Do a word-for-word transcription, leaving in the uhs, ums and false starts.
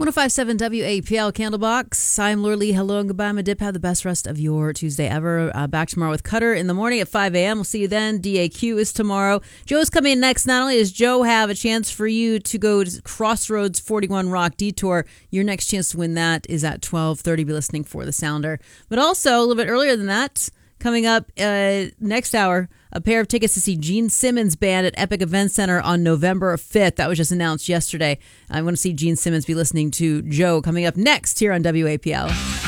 one oh five point seven W A P L Candlebox. I'm Laura Lee. Hello and goodbye, my dip. Have the best rest of your Tuesday ever. Uh, back tomorrow with Cutter in the morning at five a.m. We'll see you then. D A Q is tomorrow. Joe's coming in next. Not only does Joe have a chance for you to go to Crossroads forty-one Rock Detour, your next chance to win that is at twelve thirty. Be listening for the Sounder. But also, a little bit earlier than that, coming up uh, next hour, a pair of tickets to see Gene Simmons Band at Epic Event Center on November fifth. That was just announced yesterday. I'm going to see Gene Simmons. Be listening to Joe coming up next here on W A P L.